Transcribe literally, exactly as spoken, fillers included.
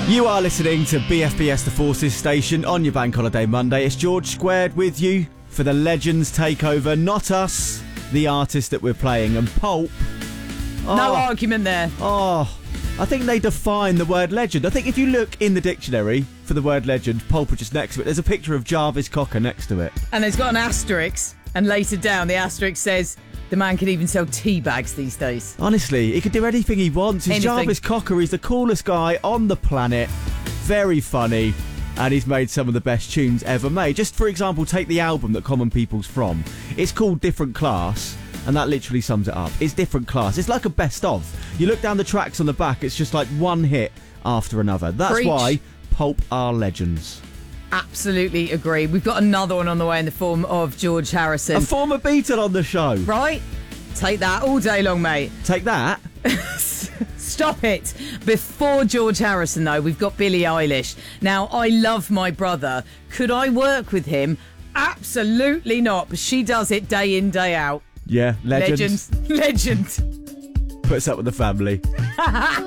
You are listening to B F B S The Forces station on your Bank Holiday Monday. It's George Squared with you for the Legends Takeover. Not us, the artist that we're playing. And Pulp... Oh, no argument there. Oh, I think they define the word legend. I think if you look in the dictionary for the word legend, Pulp are just next to it. There's a picture of Jarvis Cocker next to it. And there's got an asterisk. And later down, the asterisk says... The man can even sell tea bags these days. Honestly, he can do anything he wants. He's Anything. Jarvis Cocker. He's the coolest guy on the planet. Very funny. And he's made some of the best tunes ever made. Just for example, take the album that Common People's from. It's called Different Class. And that literally sums it up. It's Different Class. It's like a best of. You look down the tracks on the back, it's just like one hit after another. That's Preach. why Pulp are legends. Absolutely agree. We've got another one on the way in the form of George Harrison. A former Beatle on the show. Right? Take that all day long, mate. Take that. Stop it. Before George Harrison, though, we've got Billie Eilish. Now, I love my brother. Could I work with him? Absolutely not. But she does it day in, day out. Yeah, legend. Legend. Legend. Puts up with the family.